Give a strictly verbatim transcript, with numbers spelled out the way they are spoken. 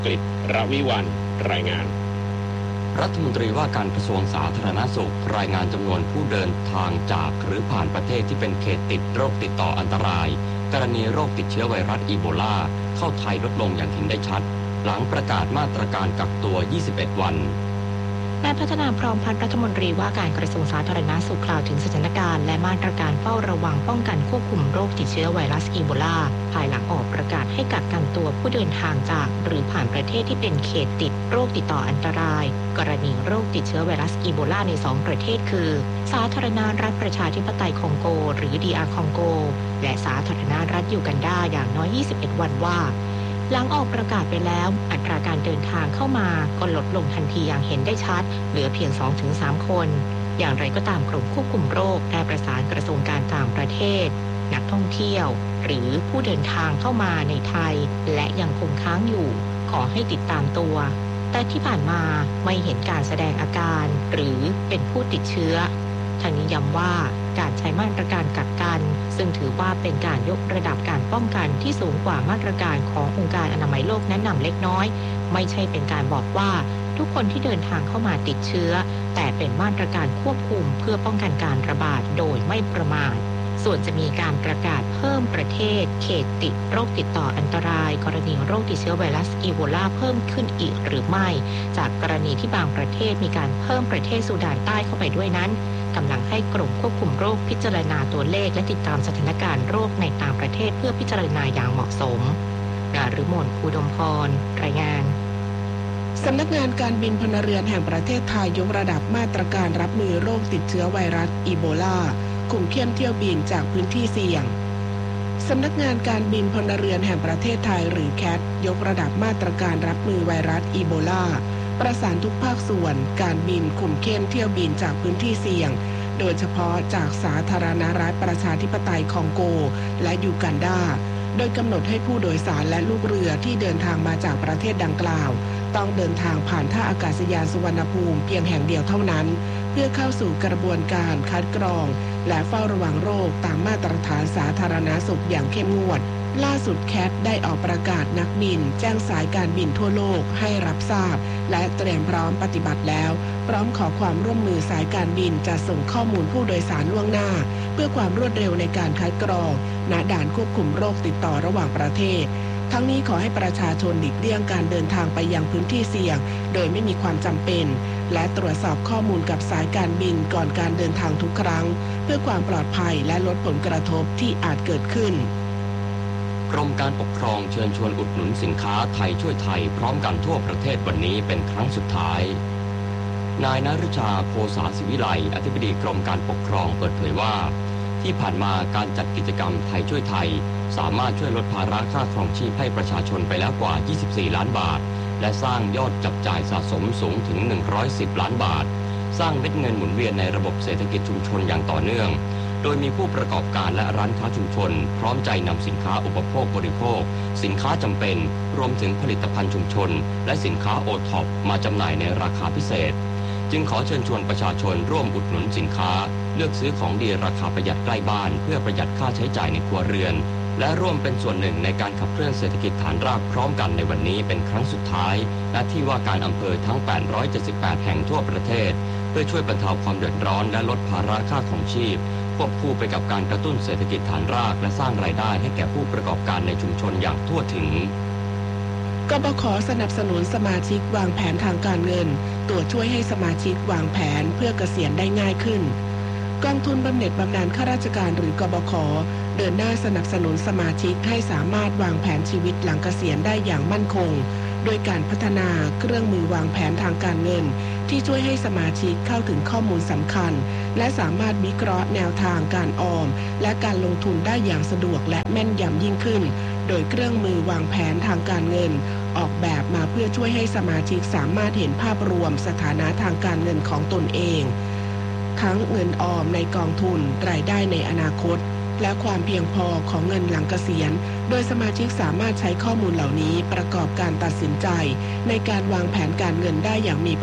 กฤษ รวิวรรณรายงานรัฐมนตรีว่าการกระทรวงสาธารณสุขรายงานจำนวนผู้เดินทางจากหรือผ่านประเทศที่เป็นเขตติดโรคติดต่ออันตรายกรณีโรคติดเชื้อไวรัสอีโบลาเข้าไทยลดลงอย่างเห็นได้ชัดหลังประกาศมาตรการกักตัวยี่สิบเอ็ดวันนายพัฒนาพร้อมพัฒน์รัฐมนตรีว่าการกระทรวงสาธารณสุขกล่าวถึงสถานการณ์และมาตรการเฝ้าระวังป้องกันควบคุมโรคติดเชื้อไวรัสอีโบลาภายหลังออกประกาศให้กักกันตัวผู้เดินทางจากหรือผ่านประเทศที่เป็นเขตติดโรคติดต่ออันตรายกรณีโรคติดเชื้อไวรัสอีโบลาในสองประเทศคือสาธารณรัฐประชาธิปไตยคองโกหรือ ดี อาร์ คองโกและสาธารณรัฐยูกันดาอย่างน้อยยี่สิบเอ็ดวันว่าหลังออกประกาศไปแล้วอัตราการเดินทางเข้ามาก็ลดลงทันทีอย่างเห็นได้ชัดเหลือเพียง สองถึงสาม คนอย่างไรก็ตามกรมควบคุมโรคได้ประสานกระทรวงการต่างประเทศนักท่องเที่ยวหรือผู้เดินทางเข้ามาในไทยและยังคงค้างอยู่ขอให้ติดตามตัวแต่ที่ผ่านมาไม่เห็นการแสดงอาการหรือเป็นผู้ติดเชื้อทางนี้ย้ำว่าการใช้มาตรการกักกันซึ่งถือว่าเป็นการยกระดับการป้องกันที่สูงกว่ามาตรการขององค์การอนามัยโลกแนะนำเล็กน้อยไม่ใช่เป็นการบอกว่าทุกคนที่เดินทางเข้ามาติดเชื้อแต่เป็นมาตรการควบคุมเพื่อป้องกันการระบาดโดยไม่ประมาทส่วนจะมีการประกาศเพิ่มประเทศเขตติดโรคติดต่ออันตรายกรณีโรคติดเชื้อไวรัสอีโบลาเพิ่มขึ้นอีกหรือไม่จากกรณีที่บางประเทศมีการเพิ่มประเทศซูดานใต้เข้าไปด้วยนั้นกำลังให้กรมควบคุมโรคพิจารณาตัวเลขและติดตามสถานการณ์โรคในต่างประเทศเพื่อพิจารณาอย่างเหมาะสมนฤมล อุดมพรรายงานสำนักงานการบินพลเรือนแห่งประเทศไทยยกระดับมาตรการรับมือโรคติดเชื้อไวรัสอีโบลาคุมเข้มเที่ยวบินจากพื้นที่เสี่ยงสำนักงานการบินพลเรือนแห่งประเทศไทยหรือแคทยกระดับมาตรการรับมือไวรัสอีโบลาประสานทุกภาคส่วนการบินคุมเข้มเที่ยวบินจากพื้นที่เสี่ยงโดยเฉพาะจากสาธารณรัฐประชาธิปไตยคองโกและยูกันดาโดยกำหนดให้ผู้โดยสารและลูกเรือที่เดินทางมาจากประเทศดังกล่าวต้องเดินทางผ่านท่าอากาศยานสุวรรณภูมิเพียงแห่งเดียวเท่านั้นเพื่อเข้าสู่กระบวนการคัดกรองและเฝ้าระวังโรคตามมาตรฐานสาธารณสุขอย่างเข้มงวดล่าสุดแคทได้ออกประกาศนักบินแจ้งสายการบินทั่วโลกให้รับทราบและเตรียมพร้อมปฏิบัติแล้วพร้อมขอความร่วมมือสายการบินจะส่งข้อมูลผู้โดยสารล่วงหน้าเพื่อความรวดเร็วในการคัดกรองณด่านควบคุมโรคติดต่อระหว่างประเทศทั้งนี้ขอให้ประชาชนหลีกเลี่ยงการเดินทางไปยังพื้นที่เสี่ยงโดยไม่มีความจำเป็นและตรวจสอบข้อมูลกับสายการบินก่อนการเดินทางทุกครั้งเพื่อความปลอดภัยและลดผลกระทบที่อาจเกิดขึ้นกรมการปกครองเชิญชวนอุดหนุนสินค้าไทยช่วยไทยพร้อมกันทั่วประเทศวันนี้เป็นครั้งสุดท้ายนายณฤชาโพสาศิวิไลอธิบดีกรมการปกครองเปิดเผยว่าที่ผ่านมาการจัดกิจกรรมไทยช่วยไทยสามารถช่วยลดภาระค่าครองชีพให้ประชาชนไปแล้วกว่ายี่สิบสี่ล้านบาทและสร้างยอดจับจ่ายสะสมสูงถึงหนึ่งร้อยสิบล้านบาทสร้างเม็ดเงินหมุนเวียนในระบบเศรษฐกิจชุมชนอย่างต่อเนื่องโดยมีผู้ประกอบการและร้านค้าชุมชนพร้อมใจนำสินค้าอุปโภคบริโภคสินค้าจำเป็นรวมถึงผลิตภัณฑ์ชุมชนและสินค้าโอท็อปมาจำหน่ายในราคาพิเศษจึงขอเชิญชวนประชาชนร่วมอุดหนุนสินค้าเลือกซื้อของดีราคาประหยัดใกล้บ้านเพื่อประหยัดค่าใช้จ่ายในครัวเรือนและร่วมเป็นส่วนหนึ่งในการขับเคลื่อนเศรษฐกิจฐานรากพร้อมกันในวันนี้เป็นครั้งสุดท้ายและที่ว่าการอำเภอทั้งแปดร้อยเจ็ดสิบแปดแห่งทั่วประเทศเพื่อช่วยบรรเทาความเดือดร้อนและลดภาระค่าครองชีพควบคู่ไปกับการกระตุ้นเศรษฐกิจฐานรากและสร้างรายได้ให้แก่ผู้ประกอบการในชุมชนอย่างทั่วถึงกบข.สนับสนุนสมาชิกวางแผนทางการเงินตัวช่วยให้สมาชิกวางแผนเพื่อเกษียณได้ง่ายขึ้นกองทุนบำเหน็จบำนาญข้าราชการหรือกบข.เดินหน้าสนับสนุนสมาชิกให้สามารถวางแผนชีวิตหลังเกษียณได้อย่างมั่นคงโดยการพัฒนาเครื่องมือวางแผนทางการเงินที่ช่วยให้สมาชิกเข้าถึงข้อมูลสำคัญและสามารถวิเคราะห์แนวทางการออมและการลงทุนได้อย่างสะดวกและแม่นยำยิ่งขึ้นโดยเครื่องมือวางแผนทางการเงินออกแบบมาเพื่อช่วยให้สมาชิกสามารถเห็นภาพรวมสถานะทางการเงินของตนเองทั้งเงินออมในกองทุนรายได้ในอนาคตและความเพียงพอของเงินหลังเกษียณโดยสมาชิกสามารถใช้ข้อมูลเหล่านี้ประกอบการตัดสินใจในการวางแผนการเงินได้อย่างมี